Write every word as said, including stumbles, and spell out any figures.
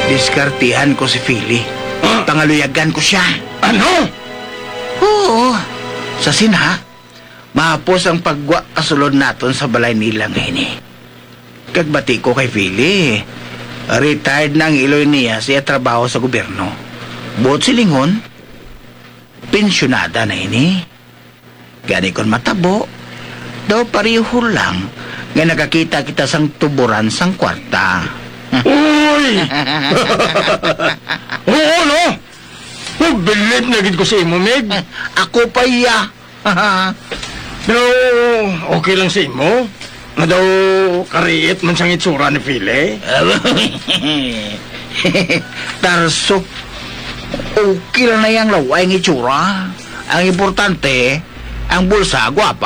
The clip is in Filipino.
Diskartihan ko si Philly. Ah? Pangaluyagan ko siya. Ano? Oo. Sa sinha, mahapos ang pagwa kasulod naton sa balay nila ngayon eh. Kagbati ko kay Philly. Retired na ang iloy niya siya trabaho sa gobyerno. Buot silingon, pensyonada na ini. Gani kon matabo, daw pariho lang nga nakakita kita sang tuburan sang kwarta. Uy! Oo, no? Nagbilib na gid ko sa imo, Meg. Ako pa iya. Pero okay lang sa imo? Na daw kariit man siyang itsura ni Philly? Tarso, okay lang na yung laway ng itsura. Ang importante, ang bulsa, gwapa.